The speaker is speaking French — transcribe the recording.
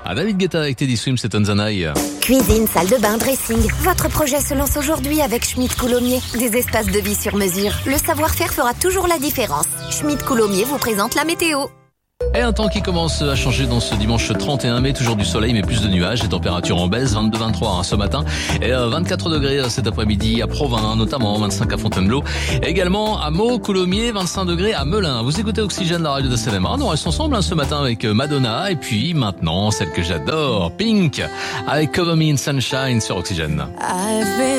à David Guetta avec Teddy Swims et Tanzanaï. Cuisine, salle de bain, dressing. Votre projet se lance aujourd'hui avec Schmitt-Coulommiers. Des espaces de vie sur mesure. Le savoir-faire fera toujours la différence. Schmitt-Coulommiers vous présente la météo. Et un temps qui commence à changer dans ce dimanche 31 mai, toujours du soleil mais plus de nuages, les températures en baisse, 22-23 ce matin et 24 degrés cet après-midi à Provins notamment, 25 à Fontainebleau, et également à Meaux, Coulommiers, 25 degrés à Melun. Vous écoutez Oxygène, la radio de CNMA. Nous restons ensemble ce matin avec Madonna et puis maintenant celle que j'adore, Pink avec Cover Me in Sunshine sur Oxygène.